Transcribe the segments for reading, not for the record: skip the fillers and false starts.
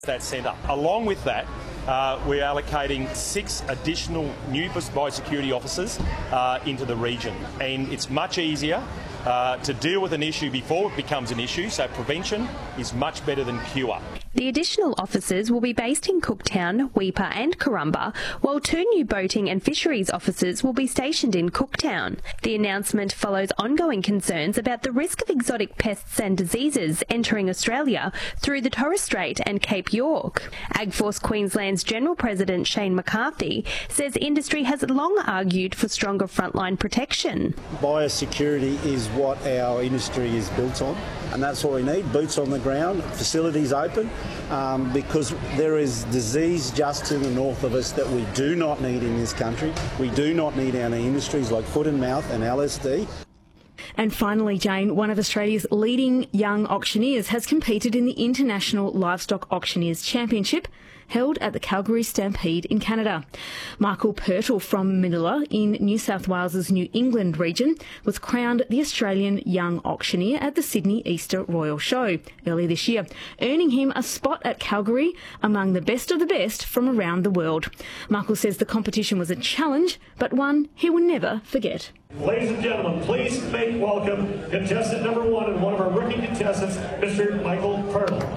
That centre. Along with that, we're allocating 6 additional new biosecurity officers into the region, and it's much easier to deal with an issue before it becomes an issue, so prevention is much better than cure. The additional officers will be based in Cooktown, Weipa and Corumba, while 2 new boating and fisheries officers will be stationed in Cooktown. The announcement follows ongoing concerns about the risk of exotic pests and diseases entering Australia through the Torres Strait and Cape York. AgForce Queensland's General President Shane McCarthy says industry has long argued for stronger frontline protection. Biosecurity is what our industry is built on, and that's what we need. Boots on the ground, facilities open, because there is disease just to the north of us that we do not need in this country. We do not need our industries like foot and mouth and LSD. And finally, Jane, one of Australia's leading young auctioneers has competed in the International Livestock Auctioneers Championship, held at the Calgary Stampede in Canada. Michael Pirtle from Manila in New South Wales's New England region was crowned the Australian Young Auctioneer at the Sydney Easter Royal Show earlier this year, earning him a spot at Calgary among the best of the best from around the world. Michael says the competition was a challenge, but one he will never forget. Ladies and gentlemen, please make welcome contestant number 1 and one of our rookie contestants, Mr. Michael Pirtle.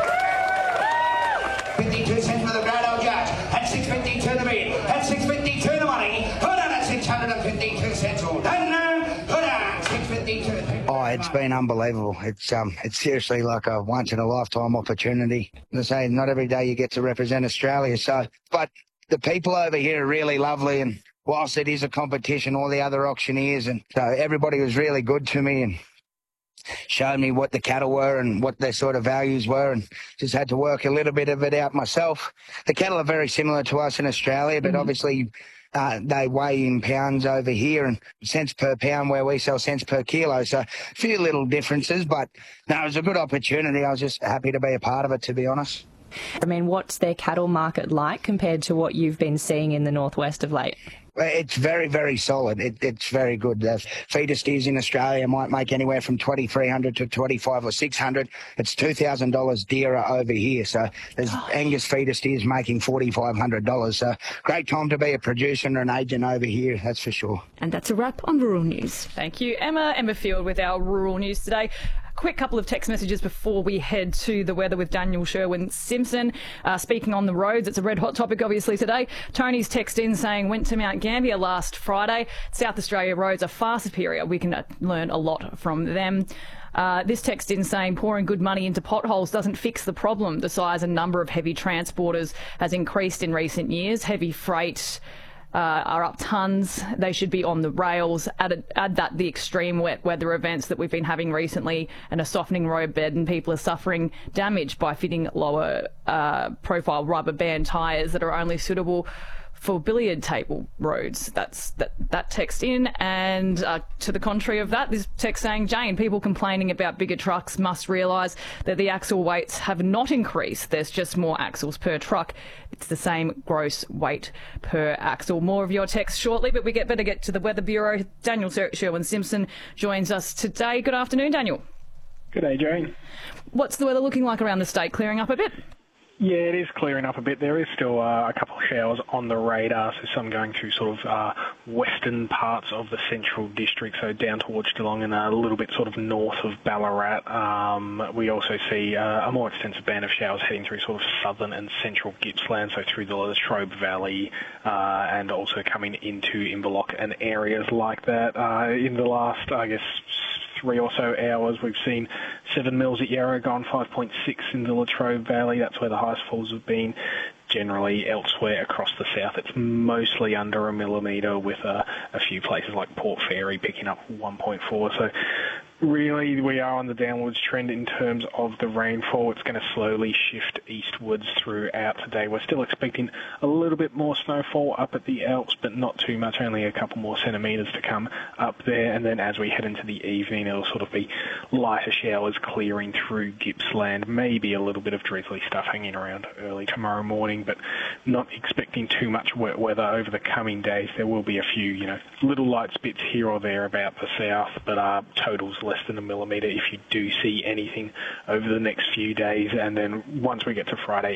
52 cents for the grand old judge, and 6.52 the bid, and 6.52 the money. Hold on at 652 cents all done. Hold on, 6.52. Oh, it's been unbelievable. It's seriously like a once in a lifetime opportunity. As I say, not every day you get to represent Australia. But the people over here are really lovely, and whilst it is a competition, all the other auctioneers, and so everybody was really good to me and showed me what the cattle were and what their sort of values were, and just had to work a little bit of it out myself. The cattle are very similar to us in Australia, but obviously they weigh in pounds over here and cents per pound where we sell cents per kilo. So a few little differences, but no, it was a good opportunity. I was just happy to be a part of it, to be honest. I mean, what's their cattle market like compared to what you've been seeing in the northwest of late? It's very, very solid. It's very good. The feeder steers in Australia might make anywhere from $2,300 to $2,500 or $600. It's $2,000 dearer over here. So there's Angus feeder steers making $4,500. So great time to be a producer and an agent over here, that's for sure. And that's a wrap on Rural News. Thank you, Emma. Emma Field with our Rural News today. Quick couple of text messages before we head to the weather with Daniel Sherwin-Simpson. Speaking on the roads, it's a red hot topic obviously today. Tony's text in saying, went to Mount Gambier last Friday. South Australia roads are far superior. We can learn a lot from them. This text in saying pouring good money into potholes doesn't fix the problem. The size and number of heavy transporters has increased in recent years. Heavy freight are up tons. They should be on the rails. Add that the extreme wet weather events that we've been having recently and a softening road bed, and people are suffering damage by fitting lower profile rubber band tyres that are only suitable for billiard table roads. That's that text in. And to the contrary of that, this text saying, Jane, people complaining about bigger trucks must realise that the axle weights have not increased. There's just more axles per truck. It's the same gross weight per axle. More of your text shortly, but we better get to the Weather Bureau. Daniel Sherwin-Simpson joins us today. Good afternoon, Daniel. Good day, Jane. What's the weather looking like around the state? Clearing up a bit? Yeah, it is clearing up a bit. There is still a couple of showers on the radar, so some going through sort of western parts of the central district, so down towards Geelong and a little bit sort of north of Ballarat. We also see a more extensive band of showers heading through sort of southern and central Gippsland, so through the Latrobe Valley, and also coming into Inverloch and areas like that. In the last, I guess, 3 or so hours, we've seen 7 mils at Yarra gone 5.6 in the Latrobe Valley. That's where the highest falls have been. Generally, elsewhere across the south, it's mostly under a millimetre, with a few places like Port Fairy picking up 1.4. So really, we are on the downwards trend in terms of the rainfall. It's going to slowly shift eastwards throughout today. We're still expecting a little bit more snowfall up at the Alps, but not too much, only a couple more centimetres to come up there. And then as we head into the evening, it'll sort of be lighter showers clearing through Gippsland, maybe a little bit of drizzly stuff hanging around early tomorrow morning, but not expecting too much wet weather over the coming days. There will be a few, little light spits here or there about the south, but totals less than a millimetre if you do see anything over the next few days. And then once we get to Friday